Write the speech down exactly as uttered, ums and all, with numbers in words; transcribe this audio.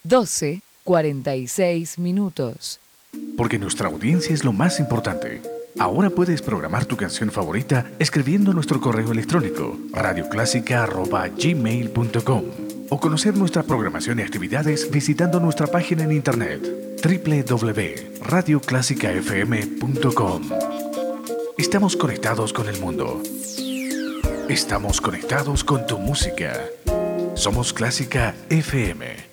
doce cuarenta y seis minutos. Porque nuestra audiencia es lo más importante. Ahora puedes programar tu canción favorita escribiendo nuestro correo electrónico radioclásica arroba gmail punto com o conocer nuestra programación y actividades visitando nuestra página en internet doble u doble u doble u punto radio clásica f m punto com. Estamos conectados con el mundo. Estamos conectados con tu música. Somos Clásica F M.